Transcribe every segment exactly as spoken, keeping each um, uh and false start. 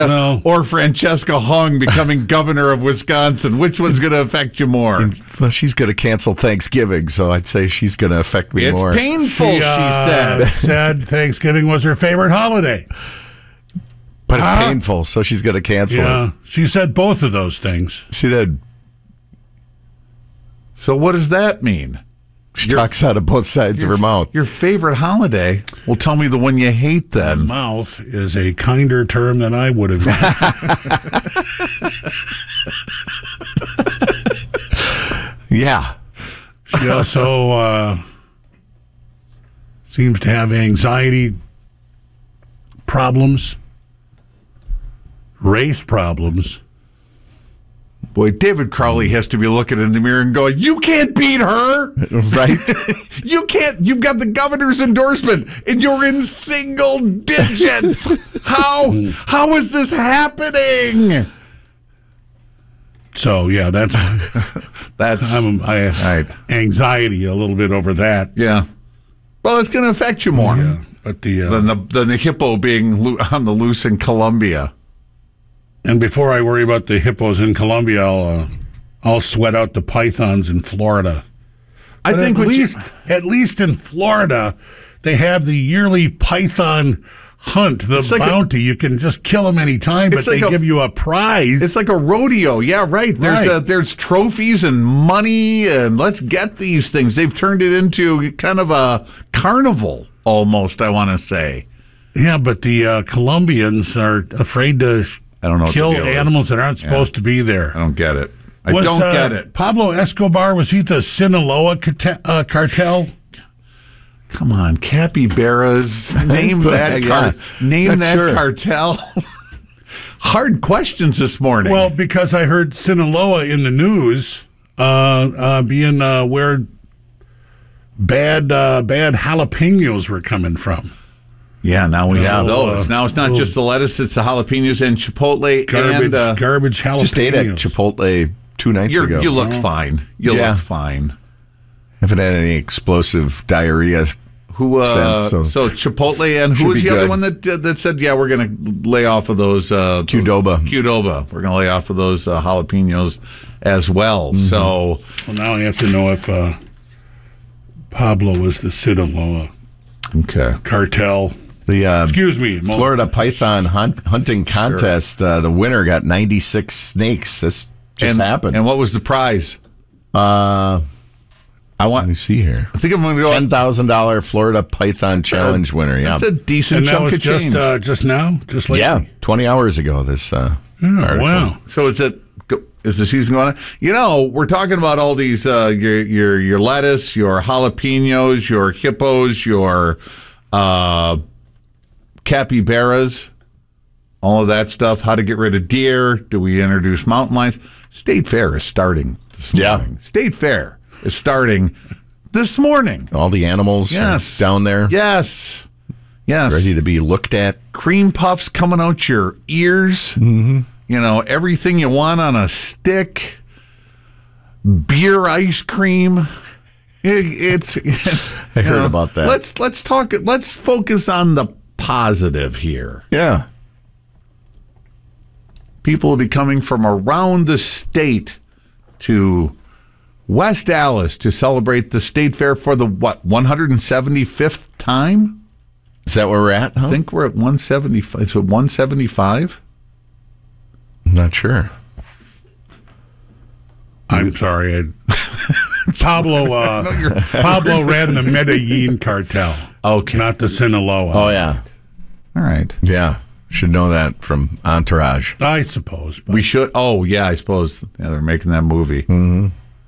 No. or Francesca Hung becoming governor of Wisconsin? Which one's going to affect you more? Well, she's going to cancel Thanksgiving, so I'd say she's going to affect me It's more. painful, she, uh, said. said Thanksgiving was her favorite holiday. But it's Huh? painful, so she's going to cancel Yeah, it. she said both of those things. She did. So what does that mean? She talks out of both sides of her mouth. Your favorite holiday? Well, tell me the one you hate then. Mouth is a kinder term than I would have used. Yeah. She also uh, seems to have anxiety problems, race problems. Boy, David Crowley has to be looking in the mirror and going, you can't beat her. Right? You can't. You've got the governor's endorsement and you're in single digits. How how is this happening? So, yeah, that's That's I'm, I have right. anxiety a little bit over that. Yeah. Well, it's going to affect you more Yeah, but the, uh, than the than the hippo being lo- on the loose in Colombia. and before I worry about the hippos in Colombia, I'll, uh, I'll sweat out the pythons in Florida. I But think at what you- least, at least in Florida, they have the yearly python hunt, the It's like a- bounty. you can just kill them anytime, but It's they like a- give you a prize. it's like a rodeo. Yeah, right. There's Right. A, there's trophies and money, and let's get these things. They've turned it into kind of a carnival almost, I want to say. yeah, but the uh, Colombians are afraid to I don't know what the kill deal is. animals that aren't supposed to be there. I don't get it. I Was, don't uh, get it. Pablo Escobar, was he the Sinaloa cate- uh, cartel? Come on, capybaras. Name that. Yeah. Car- name That's that sure. cartel. Hard questions this morning. Well, because I heard Sinaloa in the news uh, uh, being uh, where bad uh, bad jalapenos were coming from. yeah. Now we have little, those. uh, Now it's not little just the lettuce; it's the jalapenos and chipotle. Garbage, and uh, garbage jalapenos. Just ate at Chipotle two nights you're, ago. you look fine. You Yeah. look fine. Haven't had any explosive diarrhea. Who? Uh, Sense, so. so Chipotle and who should was be the other good. one that uh, that said, "Yeah, we're going to lay off of those uh, Qdoba. Qdoba. We're going to lay off of those uh, jalapenos as well." Mm-hmm. So. Well, now I have to know if uh, Pablo was the Sinaloa Okay. cartel. The uh, Excuse me. Mo- Florida Python hunt, hunting contest, uh, the winner got ninety-six snakes. This just and, happened. And what was the prize? uh, I let want. me see here. I think I'm going to go. ten thousand dollars Florida Python Challenge winner. Yeah. That's a decent And that chunk was of just change. uh, just now, just like Yeah, twenty hours ago, this uh, Oh, article. wow. so is it? Is the season going on? You know, we're talking about all these uh, your your your lettuce, your jalapenos, your hippos, your uh, capybaras, all of that stuff. How to get rid of deer? Do we introduce mountain lions? State Fair is starting this Yeah. morning. State Fair is starting this morning. All the animals are Yes. down there, Yes. Yes. ready to be looked at. Cream puffs coming out your ears. Mm-hmm. You know, everything you want on a stick. Beer ice cream. It, it's. I you heard know, about that. Let's let's talk. Let's focus on the positive here. Yeah. People will be coming from around the state to West Allis to celebrate the state fair for the what one hundred seventy-fifth time. Is that where we're at? Huh? I think we're at one seventy-five. It's at one seventy-five. I'm not sure. I'm sorry. I, Pablo uh, Pablo ran the Medellin cartel. Okay. Not the Sinaloa. Oh, yeah. All right. Yeah. Should know that from Entourage. I suppose. But We should. Oh, yeah, I suppose. Yeah, they're making that movie. Mm-hmm.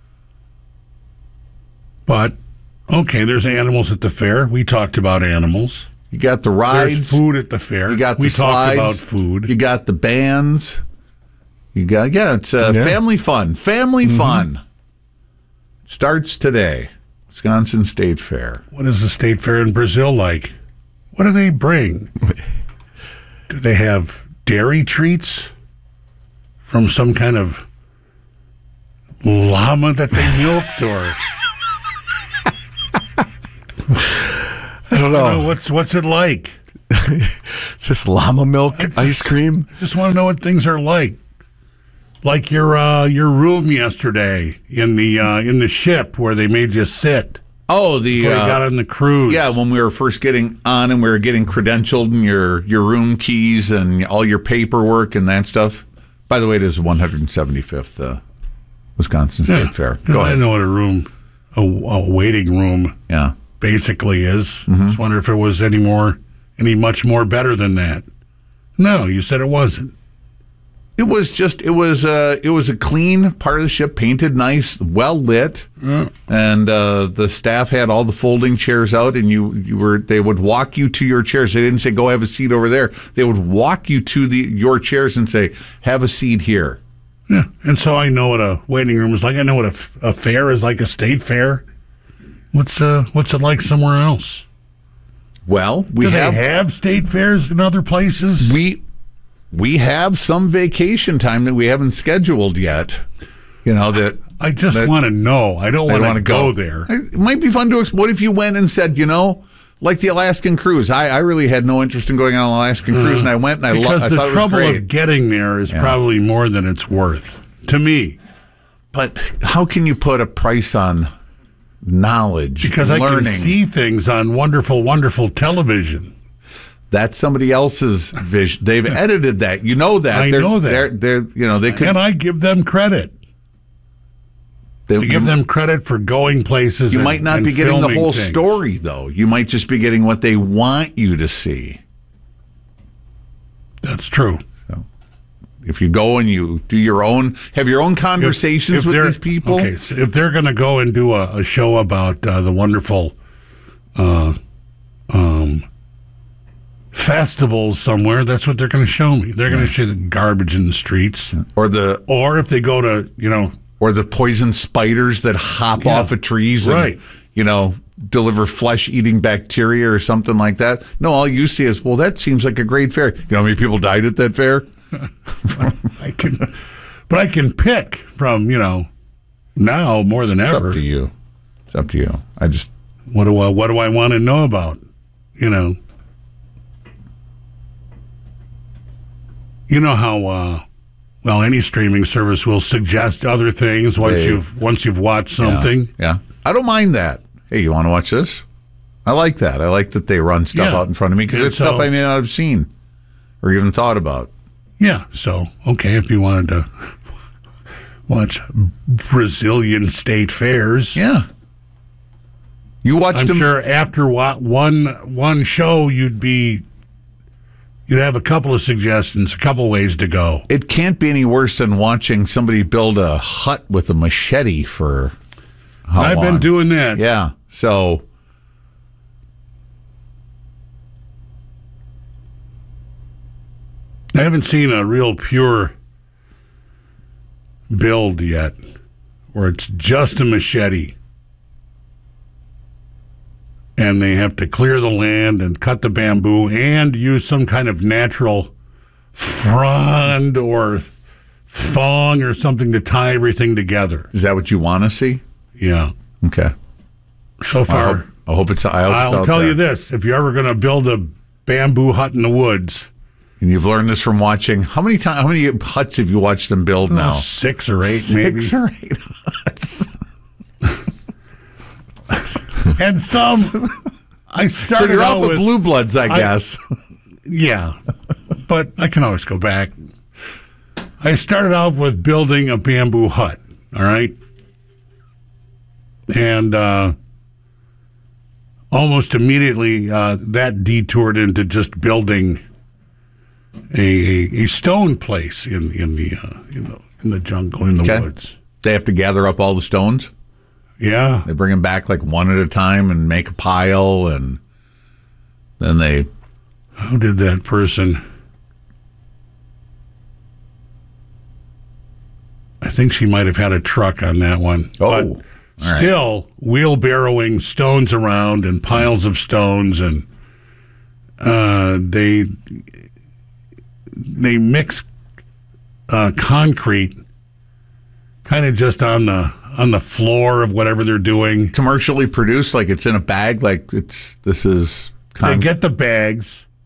But, okay, there's animals at the fair. We talked about animals. You got the There's rides. food at the fair. You got the we slides. talked about food. You got the bands. You got, yeah, it's uh, Yeah. family fun. Family fun. Starts today. Wisconsin State Fair. What is the state fair in Brazil like? What do they bring? Do they have dairy treats from some kind of llama that they milked, or I don't oh, know. what's what's it like? Is this llama milk ice cream? Just want to know what things are like. Like your uh, your room yesterday in the uh, in the ship where they made you sit. Oh, the Before you uh, got on the cruise. yeah, when we were first getting on and we were getting credentialed and your your room keys and all your paperwork and that stuff. By the way, it is the one hundred seventy-fifth uh, Wisconsin State Yeah. Fair. You know, Go I ahead. know what a room, a, a waiting room, Yeah. basically is. Just wonder if it was any more, any much more better than that. No, you said it wasn't. It was just it was uh, it was a clean part of the ship, painted nice, well lit, and uh, the staff had all the folding chairs out, and you you were they would walk you to your chairs. They didn't say go have a seat over there. They would walk you to the your chairs and say have a seat here. Yeah, and so I know what a waiting room is like. I know what a, f- a fair is like, a state fair. What's uh what's it like somewhere else? Well, we Do have, they have state fairs in other places? we we have some vacation time that we haven't scheduled yet. You know that. I just that- want to know. I don't I want wanna to go, there. It might be fun to. ex- What if you went and said, you know, like the Alaskan cruise? I, I really had no interest in going on an Alaskan cruise, and I went and I Because loved. I the thought it was trouble great. of getting there is probably more than it's worth to me. But how can you put a price on knowledge? Because and I learning? can see things on wonderful, wonderful television. That's somebody else's vision. They've edited that. You know that. I they're, know that. They're, they're, you know, they could. And I give them credit. they, I give them credit for going places. You and, might not and be getting the filming whole things. story, though. You might just be getting what they want you to see. That's true. If you go and you do your own, have your own conversations If with they're- these people. Okay, so if they're going to go and do a, a show about uh, the wonderful uh, um, festivals somewhere, that's what they're going to show me. They're going to show the garbage in the streets. Or the Or if they go to, you know, or the poison spiders that hop Yeah, off of trees right. and, you know, deliver flesh-eating bacteria or something like that. No, all you see is, well, that seems like a great fair. You know how many people died at that fair? I can, but I can pick from, you know, now more than It's ever. up to you. It's up to you. I just, What do I, what do I want to know about? You know, you know how uh, well any streaming service will suggest other things once They- you've once you've watched something. yeah. I don't mind that. Hey, you want to watch this? I like that. I like that they run stuff Yeah. out in front of me because And it's stuff so- I may not have seen or even thought about. Yeah. So okay, if you wanted to watch Brazilian state fairs, Yeah. You watched I'm them. sure after wa- one one show you'd be you'd have a couple of suggestions, a couple ways to go. It can't be any worse than watching somebody build a hut with a machete for how I've long? been doing that. Yeah. So I haven't seen a real pure build yet, where it's just a machete, and they have to clear the land and cut the bamboo and use some kind of natural frond or thong or something to tie everything together. is that what you want to see? Yeah. Okay. So I far, hope, I hope it's. I hope it's I'll out tell there. you this: if you're ever going to build a bamboo hut in the woods, And you've learned this from watching. How many times? How many huts have you watched them build now? six or eight, Six maybe. or eight huts. And some, I So started you're out off with with blue bloods, I, I- guess. yeah, but I can always go back. I started off with building a bamboo hut. All right, and uh, almost immediately uh, that detoured into just building a, a, a stone place in in the uh, in the in the jungle in the Okay. woods. They have to gather up all the stones. Yeah, They bring them back like one at a time and make a pile, and then they. how did that person? I think she might have had a truck on that one. Oh, But all right. still wheelbarrowing stones around and piles of stones, and uh, they they mix uh, concrete kind of just on the on the floor of whatever they're doing. Commercially produced, like it's in a bag, like it's this is. They Con- get the bags,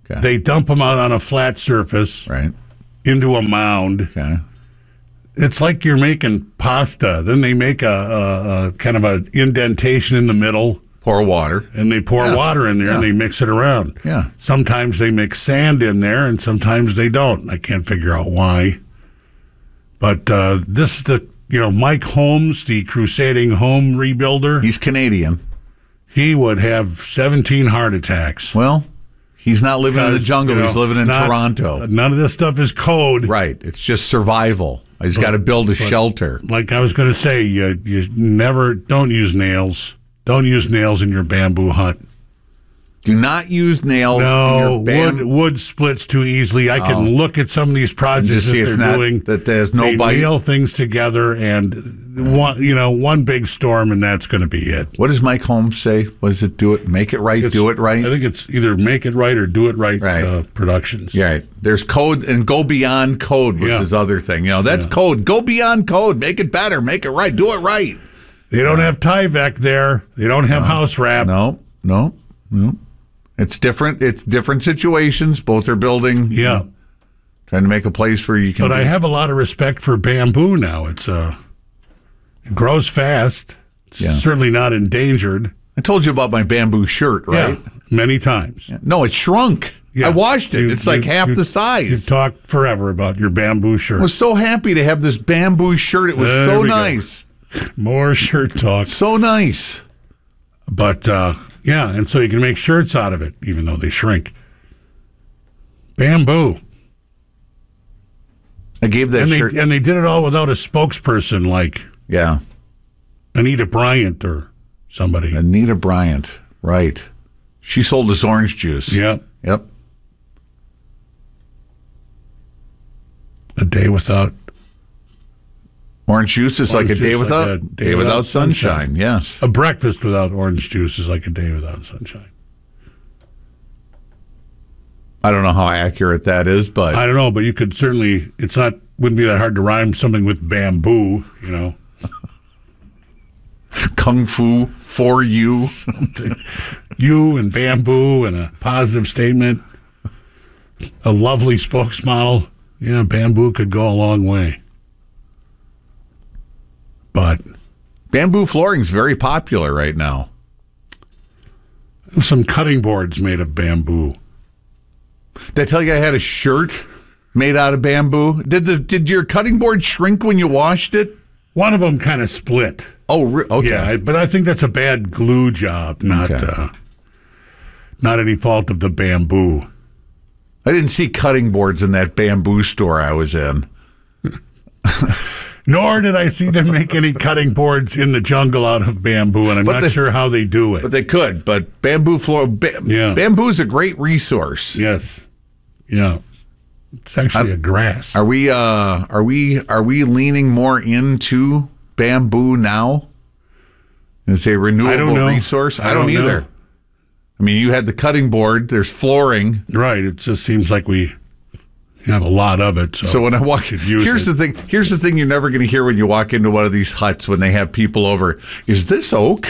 Okay. They dump them out on a flat surface Right. into a mound. Okay. It's like you're making pasta. Then they make a, a, a kind of an indentation in the middle, Pour water. and they pour Yeah. water in there, and Yeah. they mix it around. Yeah. Sometimes they mix sand in there, and sometimes they don't. I can't figure out why. But uh, this is the, you know, Mike Holmes, the crusading home rebuilder, He's Canadian. he would have seventeen heart attacks. Well, he's not living in the Because, jungle. you know, He's living in not- Toronto. None of this stuff is code. Right. It's just survival. I just got to build a shelter. Like I was going to say, you, you never, don't use nails. Don't use nails in your bamboo hut. Do not use nails. No, in your bam- wood wood splits too easily. I can Oh. look at some of these projects Just see that it's they're not- doing. that there's no they bite. nail things together, and one, you know, one big storm, and that's going to be it. What does Mike Holmes say? Was it do it, make it right, It's- do it right? I think it's either make it right or do it right. Right. Uh, productions. Yeah, right. There's code and go beyond code was Yeah. his other thing. You know, that's code. Go beyond code. Make it better. Make it right. Do it right. They don't have Tyvek there. They don't have house wrap. No, no, no. It's different. It's different situations. Both are building. Yeah. Trying to make a place where you can. But I be- have a lot of respect for bamboo now. It's uh, it grows fast. It's Yeah. certainly not endangered. I told you about my bamboo shirt, right? Yeah, many times. No, it shrunk. Yeah. I washed it. You- it's like you- half you- the You size. talked forever about your bamboo shirt. I was so happy to have this bamboo shirt. It was There so we go. nice. More shirt talk. So nice. But uh, yeah, and so you can make shirts out of it, even though they shrink. Bamboo. I gave that And they, shirt. and they did it all without a spokesperson like Yeah. Anita Bryant or somebody. Anita Bryant. Right. She sold us orange juice. Yeah. Yep. A day without Orange juice is like a Orange day juice, like without a day, day without, without sunshine. sunshine. Yes. a breakfast without orange juice is like a day without sunshine. I don't know how accurate that is, but I don't know, but you could certainly. It's not. Wouldn't be that hard to rhyme something with bamboo. You know, kung fu for you. you and bamboo and a positive statement. A lovely spokesmodel. Yeah, bamboo could go a long way. But Bamboo flooring is very popular right now. some cutting boards made of bamboo. Did I tell you I had a shirt made out of bamboo? Did the did your cutting board shrink when you washed it? One of them kind of split. Oh, re- okay. Yeah, I- but I think that's a bad glue job, not Okay. uh, not any fault of the bamboo. I didn't see cutting boards in that bamboo store I was in. Nor did I see them make any cutting boards in the jungle out of bamboo, and I'm But not the- sure how they do it. But they could. But bamboo floor, ba- Yeah. bamboo is a great resource. Yes, yeah, it's actually a grass. Are we? Uh, are we? Are we leaning more into bamboo now? Is a renewable know. resource? I, I don't, don't either. know. I mean, you had the cutting board. There's flooring. Right. It just seems like we have a lot of it. So, So when I walk, should use here's it. the thing. Here's the thing you're never going to hear when you walk into one of these huts when they have people over. Is this oak?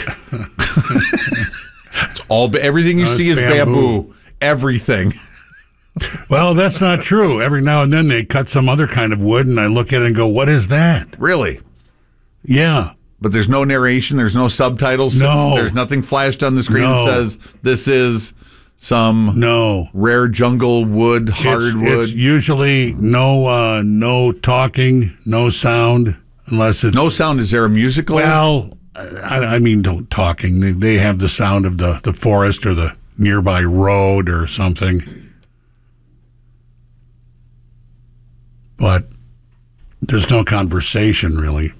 It's all everything you No, see is it's bamboo. bamboo. Everything. Well, that's not true. Every now and then they cut some other kind of wood, and I look at it and go, "What is that?" Really. Yeah. But there's no narration. There's no subtitles. No. There's nothing flashed on the screen No. that says this is some No. rare jungle wood, It's, hardwood. it's usually no uh, no talking, no sound, unless it's No sound. Is there a musical? Well, I, I mean, don't talking. They, they have the sound of the, the forest or the nearby road or something. But there's no conversation, really.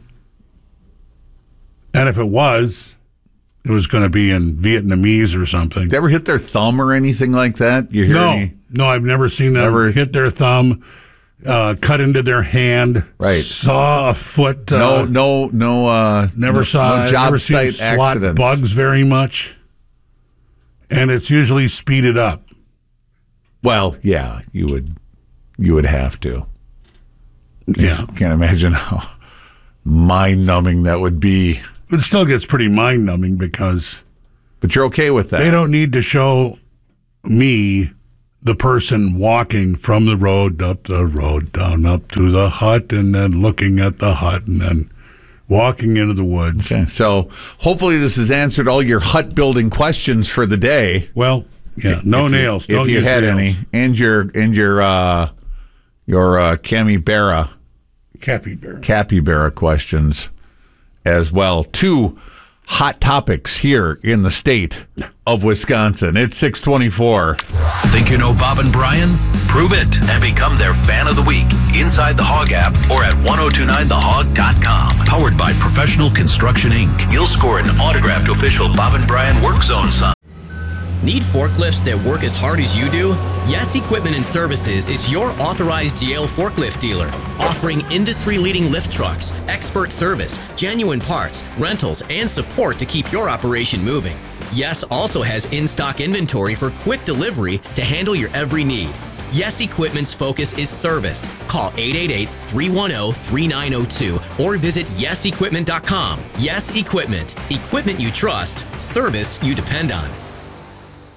And if it was, it was going to be in Vietnamese or something. Did they ever hit their thumb or anything like that? You hear No, any? no, I've never seen them Never- hit their thumb, uh, cut into their hand, Right. saw a foot. Uh, No, no, no. Uh, Never no, saw. no I've job never seen site slot accidents. bugs very much, and it's usually speeded up. Well, yeah, you would, you would have to. Yeah, Can't imagine how mind-numbing that would be. it still gets pretty mind-numbing because But you're okay with that. they don't need to show me the person walking from the road up the road, down up to the hut, and then looking at the hut, and then walking into the woods. Okay, so hopefully this has answered all your hut building questions for the day. Well, yeah, no if nails. You, Don't if you use had nails. any, and your and your uh, your uh, capybara, capybara, capybara questions as well. Two hot topics here in the state of Wisconsin. It's six twenty-four. Think you know Bob and Brian? Prove it and become their fan of the week inside the Hog app or at ten twenty-nine the hog dot com. Powered by Professional Construction Incorporated. You'll score an autographed official Bob and Brian Work Zone sign. Need forklifts that work as hard as you do? Yes Equipment and Services is your authorized Yale forklift dealer, offering industry-leading lift trucks, expert service, genuine parts, rentals, and support to keep your operation moving. Yes also has in-stock inventory for quick delivery to handle your every need. Yes Equipment's focus is service. Call eight eight eight, three one zero, three nine zero two or visit yes equipment dot com. Yes Equipment. Equipment you trust. Service you depend on.